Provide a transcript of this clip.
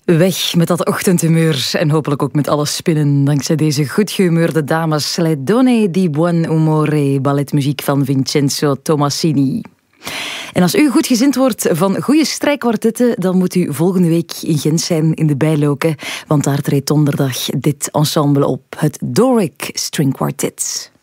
Weg met dat ochtendhumeur en hopelijk ook met alle spinnen dankzij deze goed gehumeurde dames. Le Donne di Buon Umore, balletmuziek van Vincenzo Tommasini. En als u goed gezind wordt van goede strijkkwartetten, dan moet u volgende week in Gent zijn in de Bijloken, want daar treedt donderdag dit ensemble op, het Doric String Quartet.